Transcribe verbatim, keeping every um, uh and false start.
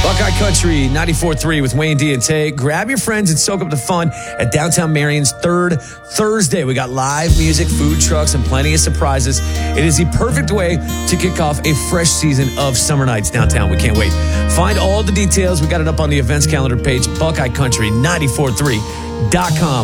Buckeye Country ninety-four point three with Wayne D and Tay. Grab your friends and soak up the fun at Downtown Marion's third Thursday. We got live music, food trucks, and plenty of surprises. It is the perfect way to kick off a fresh season of summer nights downtown. We can't wait. Find all the details. We got it up on the events calendar page, Buckeye Country ninety-four point three dot com.